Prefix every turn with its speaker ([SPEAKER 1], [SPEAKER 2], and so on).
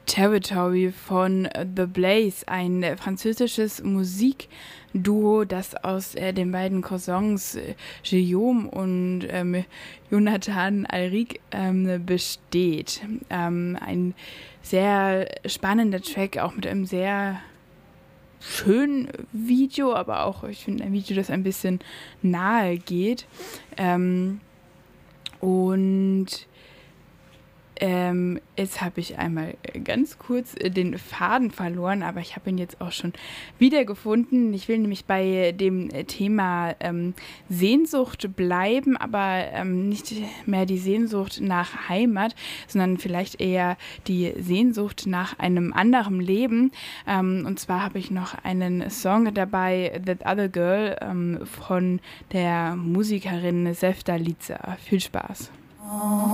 [SPEAKER 1] Territory von The Blaze, ein französisches Musikduo, das aus den beiden Cousins Guillaume und Jonathan Alric besteht. Ein sehr spannender Track, auch mit einem sehr schönen Video, aber auch, ich finde, ein Video, das ein bisschen nahe geht. Und jetzt habe ich einmal ganz kurz den Faden verloren, aber ich habe ihn jetzt auch schon wiedergefunden. Ich will nämlich bei dem Thema Sehnsucht bleiben, aber nicht mehr die Sehnsucht nach Heimat, sondern vielleicht eher die Sehnsucht nach einem anderen Leben. Und zwar habe ich noch einen Song dabei, That Other Girl, von der Musikerin Sevda Liza. Viel Spaß.